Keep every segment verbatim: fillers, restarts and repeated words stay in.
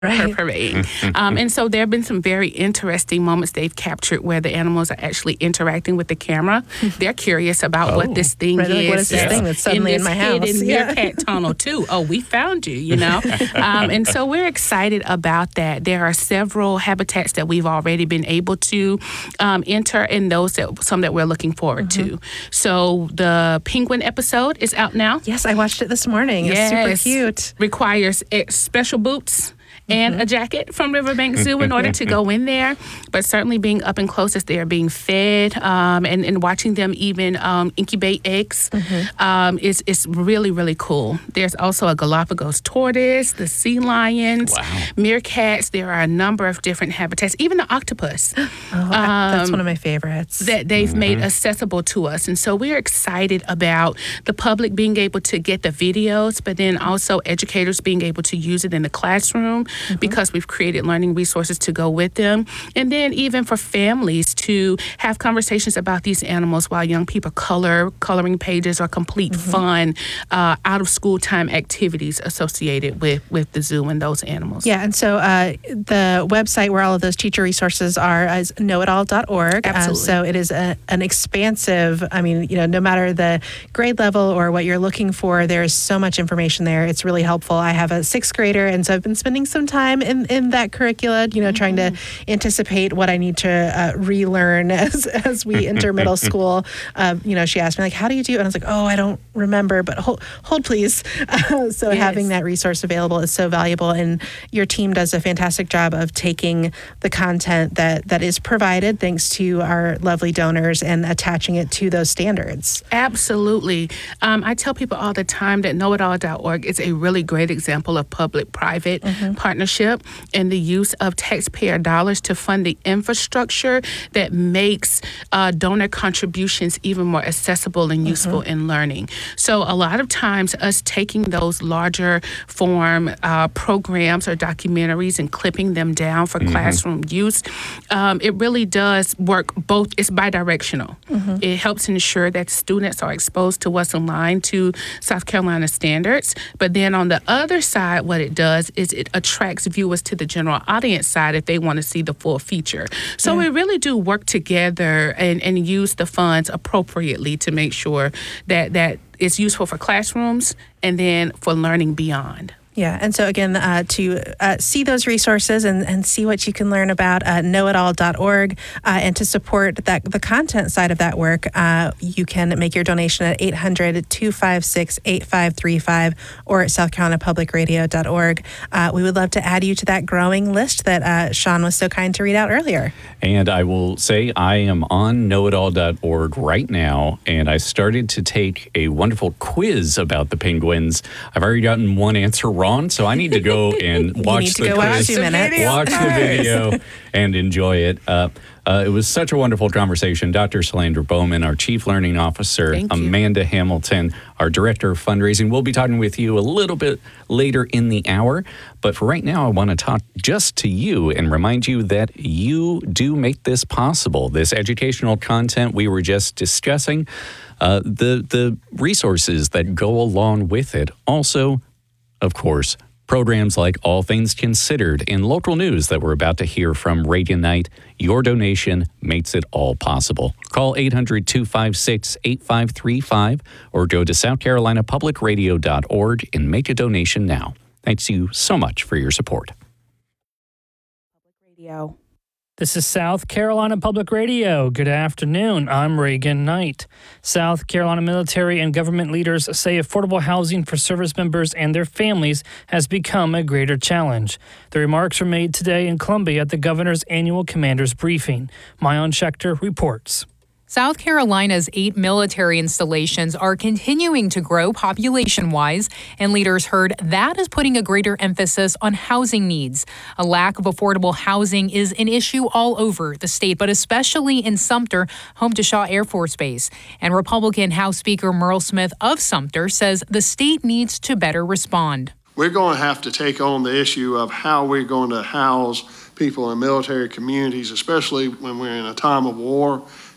Right. parade. um, and so there have been some very interesting moments they've captured where the animals are actually interacting with the camera. They're curious about Oh. what this thing Right, is. like, what is this Yeah. thing that's suddenly in, in this my house? hidden Yeah. meerkat tunnel too. Oh, we found you, you know? um, and so we're excited about that. There are several habitats that we've already been able to um, enter and those that some that we're looking forward Mm-hmm. to. So the penguin episode is out now. Yes, I watched it this morning. It's super Yes. cute. Requires ex- special boots and a jacket from Riverbank Zoo in order to go in there. But certainly being up and close as they are being fed um, and, and watching them even um, incubate eggs um, is, is really, really cool. There's also a Galapagos tortoise, the sea lions, Wow. meerkats. There are a number of different habitats, even the octopus. Oh, I- that's one of my favorites. That they've made accessible to us. And so we're excited about the public being able to get the videos, but then also educators being able to use it in the classroom because we've created learning resources to go with them. And then even for families to have conversations about these animals while young people color, coloring pages or complete fun uh, out of school time activities associated with, with the zoo and those animals. Yeah, and so uh, the website where all of those teacher resources are is know it all dot org. Absolutely. Uh, so it is a, an expansive, I mean, you know, no matter the grade level or what you're looking for, there's so much information there. It's really helpful. I have a sixth grader, and so I've been spending some time in, in that curricula, you know, mm-hmm. trying to anticipate what I need to uh, relearn as, as we enter middle school. Uh, you know, she asked me, like, how do you do it? And I was like, oh, I don't remember, but hold, hold please. Uh, so Yes. having that resource available is so valuable, and your team does a fantastic job of taking the content that, that is provided thanks to our lovely donors and attaching it to those standards. Absolutely. Um, I tell people all the time that know it all dot org is a really great example of public-private Mm-hmm. partnership and the use of taxpayer dollars to fund the infrastructure that makes uh, donor contributions even more accessible and useful in learning. So a lot of times us taking those larger form uh, programs or documentaries and clipping them down for classroom use, um, it really does work both. It's bidirectional. It helps ensure that students are exposed to what's in line to South Carolina standards. But then on the other side, what it does is it attracts viewers to the general audience side if they want to see the full feature. So we really do work together and, and use the funds appropriately to make sure that that it's useful for classrooms and then for learning beyond. Yeah, and so again, uh, to uh, see those resources and, and see what you can learn about uh, know it all dot org, uh, and to support that the content side of that work, uh, you can make your donation at eight hundred, two five six, eight five three five or at south carolina public radio dot org. Uh, we would love to add you to that growing list that uh, Sean was so kind to read out earlier. And I will say I am on know it all dot org right now, and I started to take a wonderful quiz about the penguins. I've already gotten one answer wrong, so I need to go and watch need to the go quiz, watch two minutes. watch the video, and enjoy it. Uh, uh, it was such a wonderful conversation. Doctor Solandra Bowman, our Chief Learning Officer, Thank you. Amanda Hamilton, our Director of Fundraising. We'll be talking with you a little bit later in the hour. But for right now, I want to talk just to you and remind you that you do make this possible. This educational content we were just discussing, uh, the the resources that go along with it. Also, of course, programs like All Things Considered and local news that we're about to hear from Reagan Knight. Your donation makes it all possible. Call eight hundred, two five six, eight five three five or go to south carolina public radio dot org and make a donation now. Thanks you so much for your support. Radio. This is South Carolina Public Radio. Good afternoon. I'm Reagan Knight. South Carolina military and government leaders say affordable housing for service members and their families has become a greater challenge. The remarks were made today in Columbia at the governor's annual commander's briefing. Mayon Schechter reports. South Carolina's eight military installations are continuing to grow population-wise, and leaders heard that is putting a greater emphasis on housing needs. A lack of affordable housing is an issue all over the state, but especially in Sumter, home to Shaw Air Force Base. And Republican House Speaker Merle Smith of Sumter says the state needs to better respond. We're going to have to take on the issue of how we're going to house people in military communities, especially when we're in a time of war.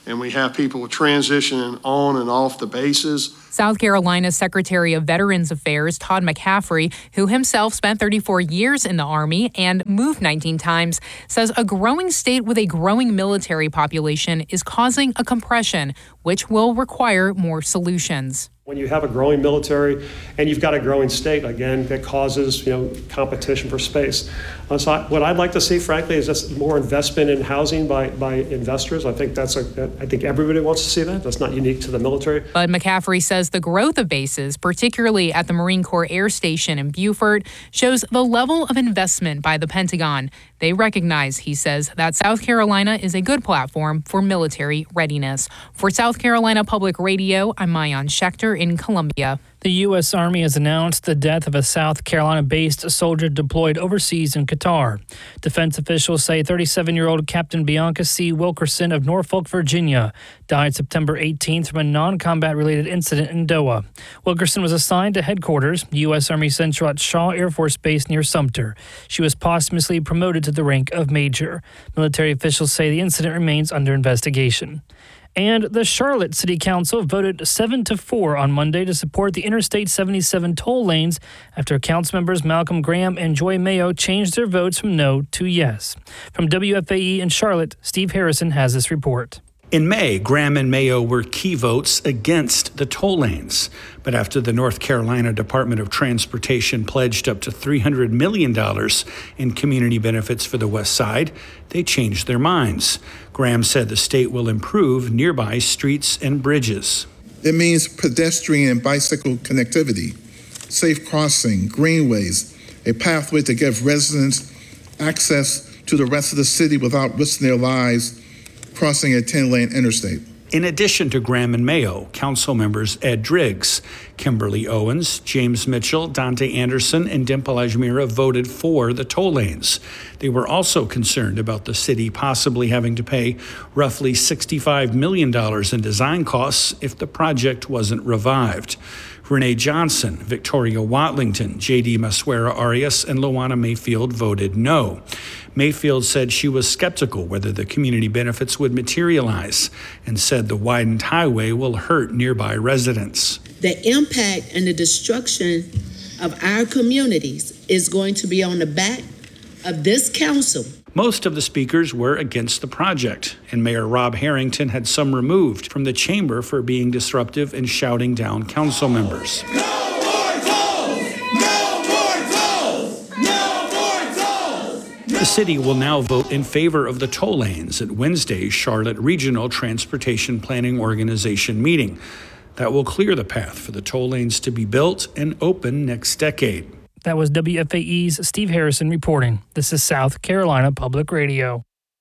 and we have people transitioning on and off the bases. South Carolina's Secretary of Veterans Affairs, Todd McCaffrey, who himself spent thirty-four years in the Army and moved nineteen times, says a growing state with a growing military population is causing a compression, which will require more solutions. When you have a growing military and you've got a growing state, again, that causes, you know, competition for space. Uh, so I, what I'd like to see, frankly, is just more investment in housing by, by investors. I think that's a, I think everybody wants to see that. That's not unique to the military. But McCaffrey says the growth of bases, particularly at the Marine Corps Air Station in Beaufort, shows the level of investment by the Pentagon. They recognize, he says, that South Carolina is a good platform for military readiness. For South Carolina Public Radio, I'm Maayan Schechter in Columbia. The U S. Army has announced the death of a South Carolina-based soldier deployed overseas in Qatar. Defense officials say thirty-seven-year-old Captain Bianca C. Wilkerson of Norfolk, Virginia, died September eighteenth from a non-combat related incident in Doha. Wilkerson was assigned to headquarters, U S. Army Central at Shaw Air Force Base near Sumter. She was posthumously promoted to the rank of major. Military officials say the incident remains under investigation. And the Charlotte City Council voted seven to four on Monday to support the Interstate seventy-seven toll lanes after council members Malcolm Graham and Joy Mayo changed their votes from no to yes. From W F A E in Charlotte, Steve Harrison has this report. In May, Graham and Mayo were key votes against the toll lanes. But after the North Carolina Department of Transportation pledged up to three hundred million dollars in community benefits for the West Side, they changed their minds. Graham said the state will improve nearby streets and bridges. It means pedestrian and bicycle connectivity, safe crossing, greenways, a pathway to give residents access to the rest of the city without risking their lives crossing a ten-lane interstate. In addition to Graham and Mayo, council members Ed Driggs, Kimberly Owens, James Mitchell, Dante Anderson, and Dimple Ajmira voted for the toll lanes. They were also concerned about the city possibly having to pay roughly sixty-five million dollars in design costs if the project wasn't revived. Renee Johnson, Victoria Watlington, J D Masuera Arias, and Luana Mayfield voted no. Mayfield said she was skeptical whether the community benefits would materialize and said the widened highway will hurt nearby residents. The impact and the destruction of our communities is going to be on the back of this council. Most of the speakers were against the project, and Mayor Rob Harrington had some removed from the chamber for being disruptive and shouting down council members. No more tolls! No more tolls! No more tolls! The city will now vote in favor of the toll lanes at Wednesday's Charlotte Regional Transportation Planning Organization meeting. That will clear the path for the toll lanes to be built and open next decade. That was W F A E's Steve Harrison reporting. This is South Carolina Public Radio.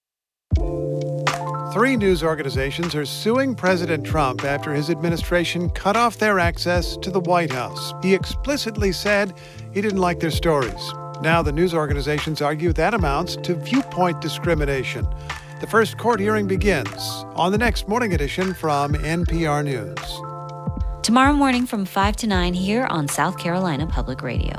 Three news organizations are suing President Trump after his administration cut off their access to the White House. He explicitly said he didn't like their stories. Now the news organizations argue that amounts to viewpoint discrimination. The first court hearing begins on the next morning edition from N P R News. Tomorrow morning from five to nine here on South Carolina Public Radio.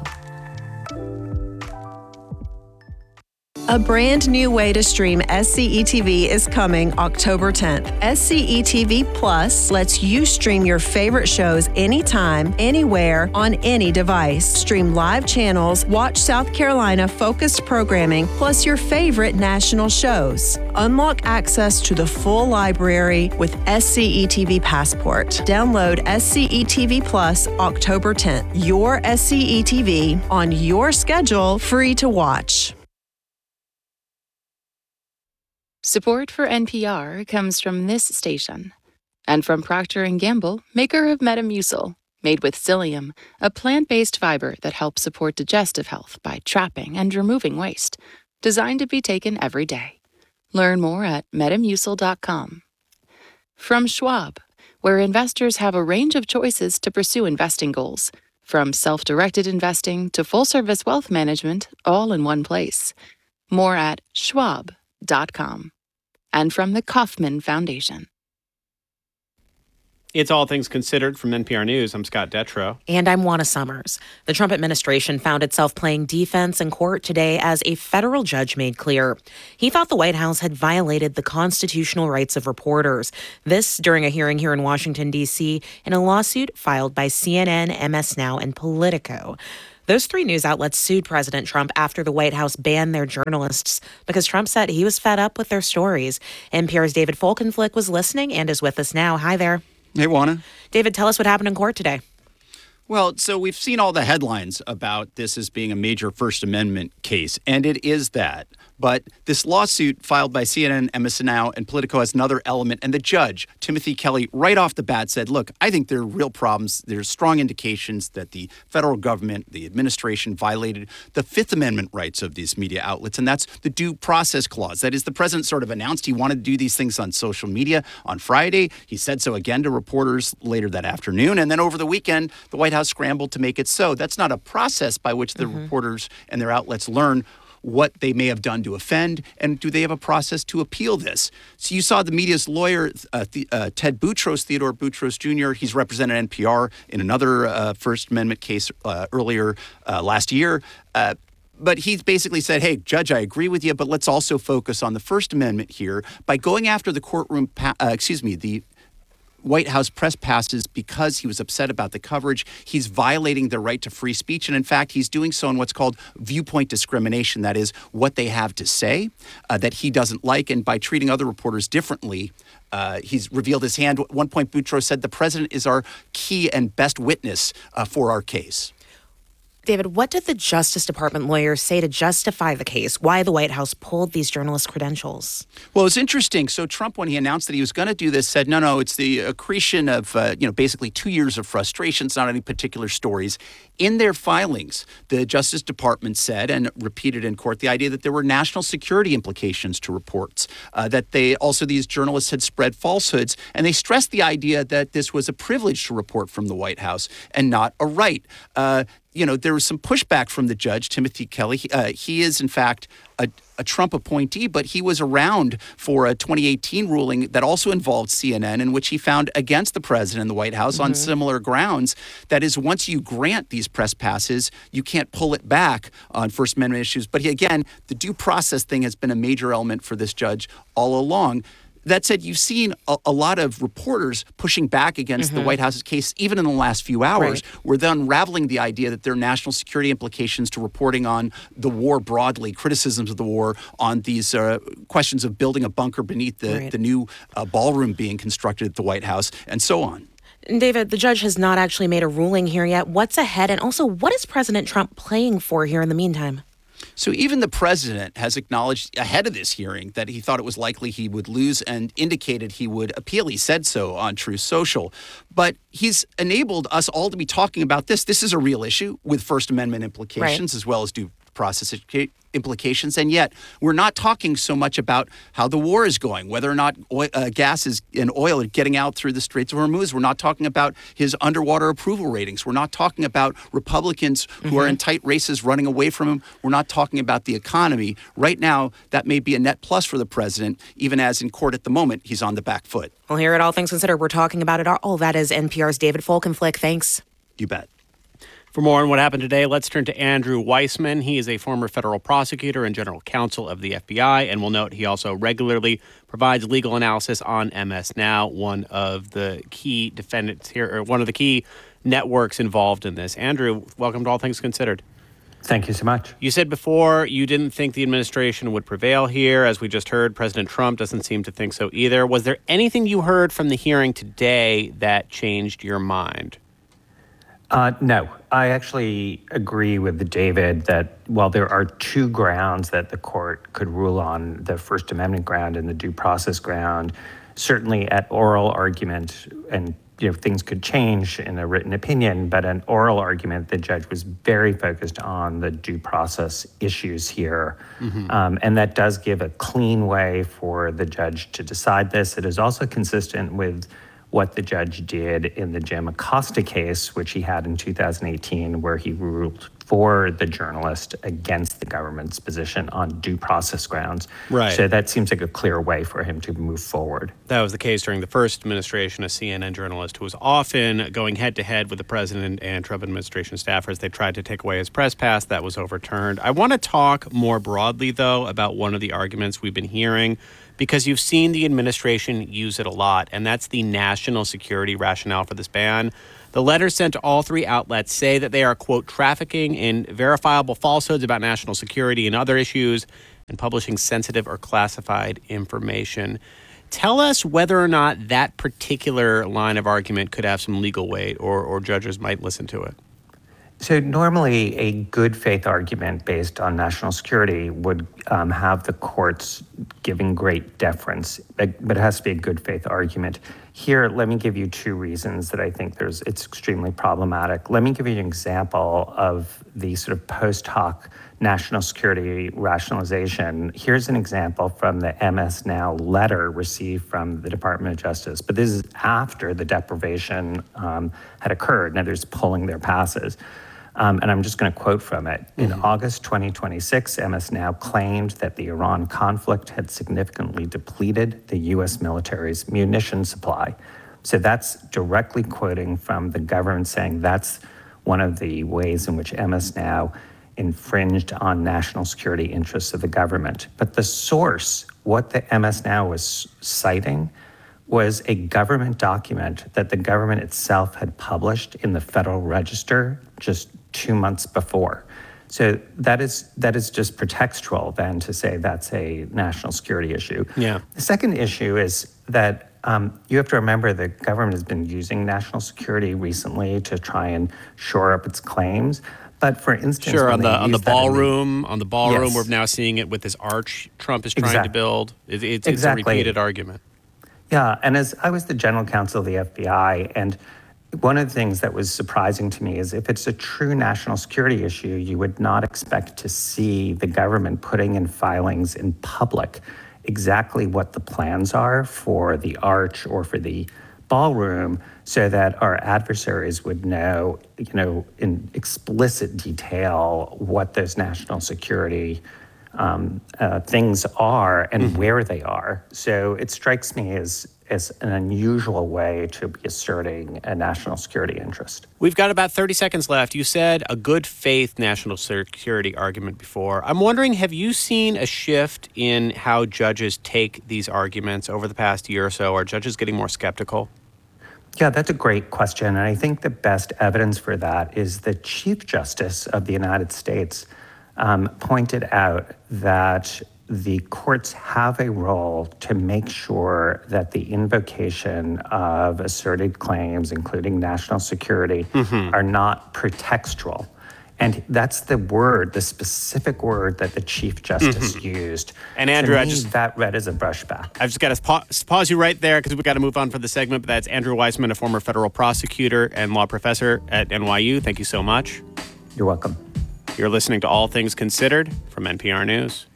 A brand new way to stream S C E T V is coming October tenth. S C E T V Plus lets you stream your favorite shows anytime, anywhere, on any device. Stream live channels, watch South Carolina focused programming, plus your favorite national shows. Unlock access to the full library with S C E T V Passport. Download S C E T V Plus October tenth. Your S C E T V on your schedule, free to watch. Support for N P R comes from this station and from Procter and Gamble, maker of Metamucil, made with psyllium, a plant-based fiber that helps support digestive health by trapping and removing waste, designed to be taken every day. Learn more at metamucil dot com. From Schwab, where investors have a range of choices to pursue investing goals, from self-directed investing to full-service wealth management, all in one place. More at schwab dot com. And from the Kauffman Foundation. It's All Things Considered from N P R News. I'm Scott Detrow. And I'm Juana Summers. The Trump administration found itself playing defense in court today as a federal judge made clear. He thought the White House had violated the constitutional rights of reporters. This during a hearing here in Washington, D C, in a lawsuit filed by C N N, M S Now, and Politico. Those three news outlets sued President Trump after the White House banned their journalists because Trump said he was fed up with their stories. N P R's David Folkenflik was listening and is with us now. Hi there. Hey, Juana. David, tell us what happened in court today. Well, so we've seen all the headlines about this as being a major First Amendment case, and it is that. But this lawsuit filed by C N N, M S Now, and Politico has another element. And the judge, Timothy Kelly, right off the bat said, look, I think there are real problems. There's strong indications that the federal government, the administration, violated the Fifth Amendment rights of these media outlets. And that's the due process clause. That is, the president sort of announced he wanted to do these things on social media on Friday. He said so again to reporters later that afternoon. And then over the weekend, the White House scrambled to make it so. That's not a process by which the mm-hmm. reporters and their outlets learn what they may have done to offend, and do they have a process to appeal this? So you saw the media's lawyer, uh, the, uh, Ted Boutros, Theodore Boutros Junior He's represented N P R in another uh, First Amendment case uh, earlier uh, last year. Uh, But he basically said, hey, Judge, I agree with you, but let's also focus on the First Amendment here by going after the courtroom, pa- uh, excuse me, the White House press passes because he was upset about the coverage. He's violating their right to free speech. And in fact, he's doing so in what's called viewpoint discrimination. That is what they have to say uh, that he doesn't like. And by treating other reporters differently, uh, he's revealed his hand. At one point, Boutros said the president is our key and best witness uh, for our case. David, what did the Justice Department lawyers say to justify the case? Why the White House pulled these journalist credentials? Well, it's interesting. So Trump, when he announced that he was going to do this, said, no, no, it's the accretion of, uh, you know, basically two years of frustrations, not any particular stories. In their filings, the Justice Department said and repeated in court the idea that there were national security implications to reports, uh, that they also these journalists had spread falsehoods, and they stressed the idea that this was a privilege to report from the White House and not a right. Uh, You know, there was some pushback from the judge, Timothy Kelly. Uh, he is, in fact, a, a Trump appointee, but he was around for a twenty eighteen ruling that also involved C N N, in which he found against the president and the White House mm-hmm. on similar grounds. That is, once you grant these press passes, you can't pull it back on First Amendment issues. But he, again, the due process thing has been a major element for this judge all along. That said, you've seen a, a lot of reporters pushing back against mm-hmm. the White House's case, even in the last few hours, right. where they're unraveling the idea that there are national security implications to reporting on the war broadly, criticisms of the war, on these uh, questions of building a bunker beneath the, right. the new uh, ballroom being constructed at the White House, and so on. David, the judge has not actually made a ruling here yet. What's ahead? And also, what is President Trump playing for here in the meantime? So even the president has acknowledged ahead of this hearing that he thought it was likely he would lose and indicated he would appeal. He said so on Truth Social. But he's enabled us all to be talking about this. This is a real issue with First Amendment implications right. as well as due process implications. And yet we're not talking so much about how the war is going, whether or not oil, uh, gas is, and oil are getting out through the Straits of Hormuz. We're not talking about his underwater approval ratings. We're not talking about Republicans who mm-hmm. are in tight races running away from him. We're not talking about the economy. Right now, that may be a net plus for the president, even as in court at the moment, he's on the back foot. Well, here at All Things Considered, we're talking about it all. That is N P R's David Folkenflik. Thanks. You bet. For more on what happened today, let's turn to Andrew Weissmann. He is a former federal prosecutor and general counsel of the F B I, and we'll note he also regularly provides legal analysis on M S Now, one of the key defendants here, or one of the key networks involved in this. Andrew, welcome to All Things Considered. Thank you so much. You said before you didn't think the administration would prevail here. As we just heard, President Trump doesn't seem to think so either. Was there anything you heard from the hearing today that changed your mind? Uh, no, I actually agree with David that while there are two grounds that the court could rule on, the First Amendment ground and the due process ground, certainly at oral argument, and you know things could change in a written opinion, but an oral argument, the judge was very focused on the due process issues here. Mm-hmm. Um, and that does give a clean way for the judge to decide this. It is also consistent with what the judge did in the Jim Acosta case, which he had in two thousand eighteen, where he ruled for the journalist against the government's position on due process grounds. Right. So that seems like a clear way for him to move forward. That was the case during the first administration. A C N N journalist who was often going head-to-head with the president and Trump administration staffers. They tried to take away his press pass. That was overturned. I want to talk more broadly, though, about one of the arguments we've been hearing, because you've seen the administration use it a lot, and that's the national security rationale for this ban. The letters sent to all three outlets say that they are, quote, trafficking in verifiable falsehoods about national security and other issues and publishing sensitive or classified information. Tell us whether or not that particular line of argument could have some legal weight or, or judges might listen to it. So normally a good faith argument based on national security would um, have the courts giving great deference, but it has to be a good faith argument. Here, let me give you two reasons that I think there's it's extremely problematic. Let me give you an example of the sort of post hoc national security rationalization. Here's an example from the M S Now letter received from the Department of Justice, but this is after the deprivation um, had occurred. Now there's pulling their passes. Um, and I'm just going to quote from it. In mm-hmm. August twenty twenty-six, M S Now claimed that the Iran conflict had significantly depleted the U S military's munition supply. So that's directly quoting from the government saying that's one of the ways in which M S Now infringed on national security interests of the government. But the source, what the M S Now was citing, was a government document that the government itself had published in the Federal Register just two months before. So that is that is just pretextual then to say that's a national security issue. Yeah. The second issue is that um, you have to remember the government has been using national security recently to try and shore up its claims. But for instance, sure, on the on the ballroom, the, on the ballroom, yes. we're now seeing it with this arch Trump is trying exactly. to build. It, it's, exactly. it's a repeated argument. Yeah, and as I was the general counsel of the F B I, and one of the things that was surprising to me is if it's a true national security issue, you would not expect to see the government putting in filings in public exactly what the plans are for the arch or for the ballroom so that our adversaries would know, you know, in explicit detail what those national security um, uh, things are and mm-hmm. where they are. So it strikes me as as an unusual way to be asserting a national security interest. We've got about thirty seconds left. You said a good faith national security argument before. I'm wondering, have you seen a shift in how judges take these arguments over the past year or so? Are judges getting more skeptical? Yeah, that's a great question. And I think the best evidence for that is the Chief Justice of the United States um, pointed out that the courts have a role to make sure that the invocation of asserted claims, including national security, mm-hmm. are not pretextual. And that's the word, the specific word that the Chief Justice mm-hmm. used. And Andrew, to me, I just that read as a brushback. I've just got to pause, pause you right there because we've got to move on for the segment. But that's Andrew Weissmann, a former federal prosecutor and law professor at N Y U. Thank you so much. You're welcome. You're listening to All Things Considered from N P R News.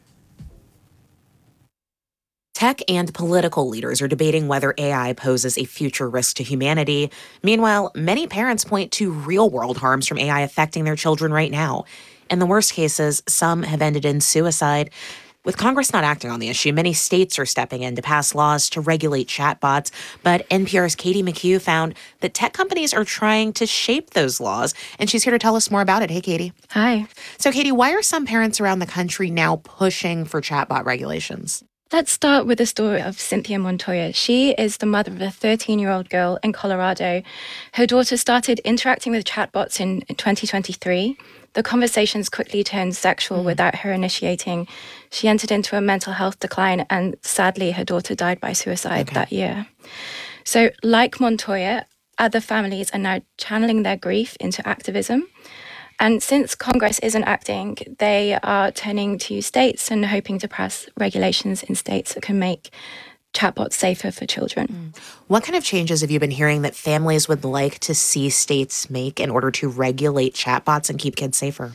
Tech and political leaders are debating whether A I poses a future risk to humanity. Meanwhile, many parents point to real-world harms from A I affecting their children right now. In the worst cases, some have ended in suicide. With Congress not acting on the issue, many states are stepping in to pass laws to regulate chatbots. But N P R's Katie McHugh found that tech companies are trying to shape those laws, and she's here to tell us more about it. Hey, Katie. Hi. So, Katie, why are some parents around the country now pushing for chatbot regulations? Let's start with the story of Cynthia Montoya. She is the mother of a thirteen-year-old girl in Colorado. Her daughter started interacting with chatbots in twenty twenty-three. The conversations quickly turned sexual mm. without her initiating. She entered into a mental health decline, and sadly, her daughter died by suicide okay. that year. So, like Montoya, other families are now channeling their grief into activism. And since Congress isn't acting, they are turning to states and hoping to pass regulations in states that can make chatbots safer for children. What kind of changes have you been hearing that families would like to see states make in order to regulate chatbots and keep kids safer?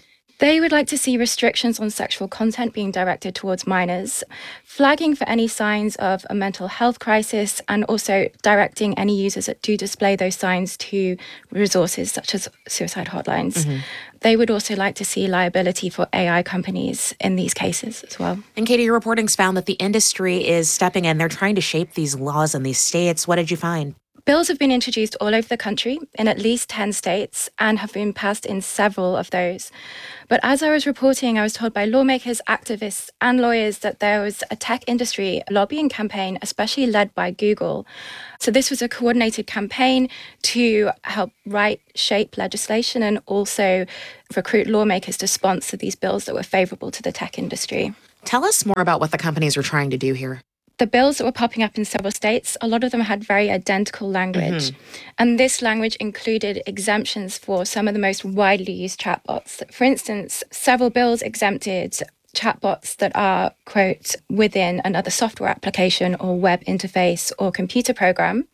They would like to see restrictions on sexual content being directed towards minors, flagging for any signs of a mental health crisis, and also directing any users that do display those signs to resources such as suicide hotlines. Mm-hmm. They would also like to see liability for A I companies in these cases as well. And Katie, your reporting's found that the industry is stepping in. They're trying to shape these laws in these states. What did you find? Bills have been introduced all over the country in at least ten states and have been passed in several of those. But as I was reporting, I was told by lawmakers, activists, and lawyers that there was a tech industry lobbying campaign, especially led by Google. So this was a coordinated campaign to help write, shape legislation and also recruit lawmakers to sponsor these bills that were favorable to the tech industry. Tell us more about what the companies were trying to do here. The bills that were popping up in several states, a lot of them had very identical language. Mm-hmm. And this language included exemptions for some of the most widely used chatbots. For instance, several bills exempted chatbots that are, quote, within another software application or web interface or computer program.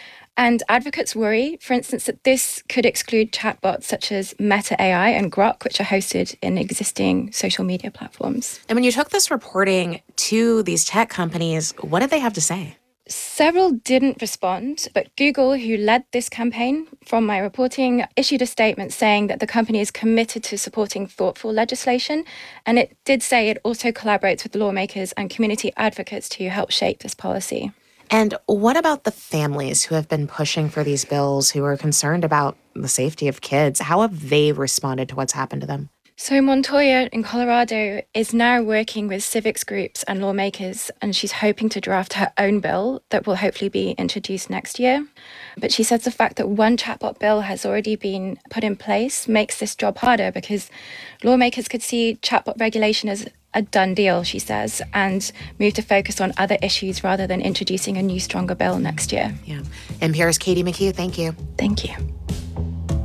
And advocates worry, for instance, that this could exclude chatbots such as Meta A I and Grok, which are hosted in existing social media platforms. And when you took this reporting to these tech companies, what did they have to say? Several didn't respond, but Google, who led this campaign, from my reporting, issued a statement saying that the company is committed to supporting thoughtful legislation. And it did say it also collaborates with lawmakers and community advocates to help shape this policy. And what about the families who have been pushing for these bills, who are concerned about the safety of kids? How have they responded to what's happened to them? So Montoya in Colorado is now working with civics groups and lawmakers, and she's hoping to draft her own bill that will hopefully be introduced next year. But she says the fact that one chatbot bill has already been put in place makes this job harder because lawmakers could see chatbot regulation as a done deal, she says, and move to focus on other issues rather than introducing a new, stronger bill next year. Yeah. N P R's Katie McHugh, thank you. Thank you.